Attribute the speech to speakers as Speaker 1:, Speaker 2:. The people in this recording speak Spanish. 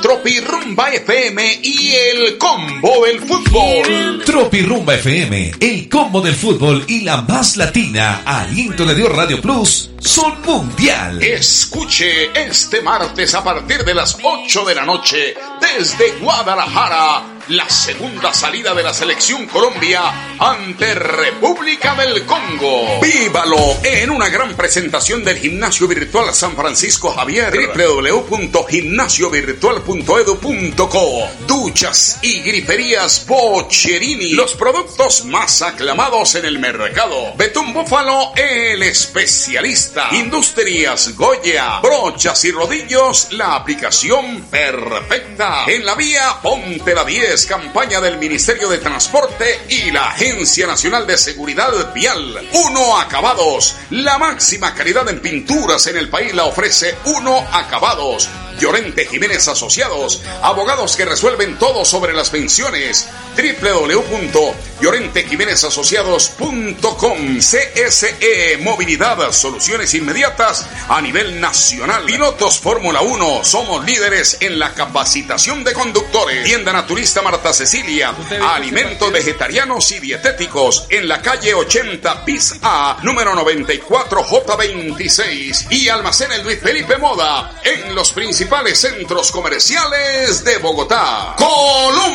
Speaker 1: Tropirumba FM y el Combo del Fútbol.
Speaker 2: Tropirumba FM, el Combo del Fútbol y la más latina, aliento de Dios Radio Plus, son mundial.
Speaker 1: Escuche este martes a partir de las 8 de la noche, desde Guadalajara, la segunda salida de la Selección Colombia ante República del Congo. Vívalo en una gran presentación del Gimnasio Virtual San Francisco Javier, www.gimnasiovirtual.edu.co. Duchas y griferías Boccherini, los productos más aclamados en el mercado. Betún Búfalo, el especialista. Industrias Goya, brochas y rodillos, la aplicación perfecta. En la vía Ponte la 10, campaña del Ministerio de Transporte y la Agencia Nacional de Seguridad Vial. Uno Acabados, la máxima calidad en pinturas en el país la ofrece Uno Acabados. Llorente Jiménez Asociados, abogados que resuelven todo sobre las pensiones. www.llorentejimenezasociados.com. CSE Movilidad, soluciones inmediatas a nivel nacional. Pilotos Fórmula 1, somos líderes en la capacitación de conductores. Tienda Naturista Marta Cecilia, alimentos vegetarianos y dietéticos en la calle 80 bis A, número 94J26, y Almacén El Luis Felipe Moda en los principales centros comerciales de Bogotá. Colombia.